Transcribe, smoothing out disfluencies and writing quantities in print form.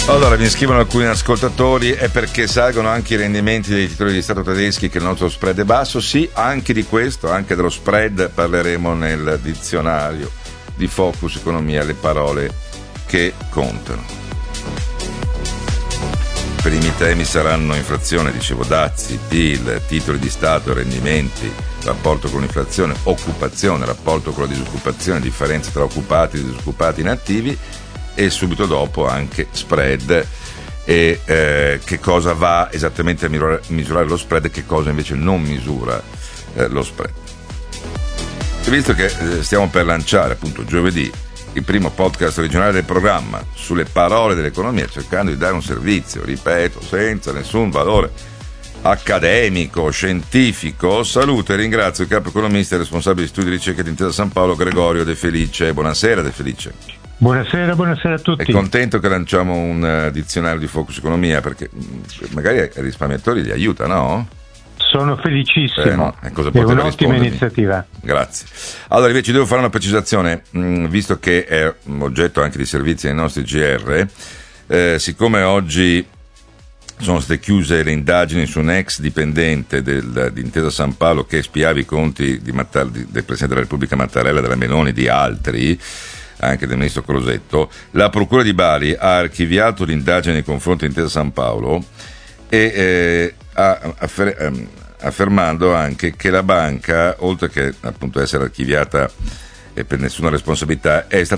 Allora, mi scrivono alcuni ascoltatori, è perché salgono anche i rendimenti dei titoli di Stato tedeschi che il nostro spread è basso? Sì, anche di questo, anche dello spread parleremo nel dizionario di Focus Economia, le parole che contano. I primi temi saranno inflazione, dicevo, dazi, PIL, titoli di Stato, rendimenti, rapporto con l'inflazione, occupazione, rapporto con la disoccupazione, differenza tra occupati e disoccupati inattivi, e subito dopo anche spread e che cosa va esattamente a misurare lo spread e che cosa invece non misura lo spread. E visto che stiamo per lanciare appunto giovedì il primo podcast originale del programma sulle parole dell'economia, cercando di dare un servizio, ripeto, senza nessun valore accademico, scientifico, saluto e ringrazio il capo economista e responsabile di studi di ricerca di Intesa San Paolo, Gregorio De Felice. Buonasera De Felice. Buonasera a tutti. È contento che lanciamo un dizionario di Focus Economia, perché magari ai risparmiatori li aiuta, no? Sono felicissimo, no? Cosa è un'ottima iniziativa. Grazie. Allora invece devo fare una precisazione, visto che è oggetto anche di servizi ai nostri GR, siccome oggi sono state chiuse le indagini su un ex dipendente di Intesa San Paolo che spiava i conti del Presidente della Repubblica Mattarella, della Meloni, di altri, anche del ministro Crosetto, la Procura di Bari ha archiviato l'indagine nei confronti di Intesa San Paolo e affermando anche che la banca, oltre che appunto essere archiviata e per nessuna responsabilità, è